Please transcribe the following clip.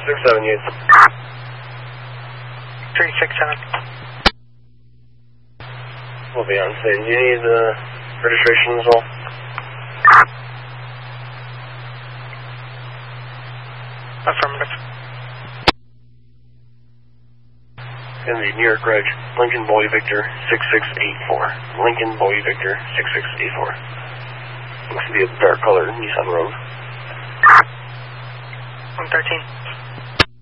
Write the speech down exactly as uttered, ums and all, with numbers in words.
six seven, yes. three six seven. We'll be on scene. Do you need the registration as well? Affirmative. In the New York Reg, Lincoln Boy Victor six six eight four. Lincoln Boy Victor six six eight four. Looks to be a dark colored Nissan Rogue. one thirteen.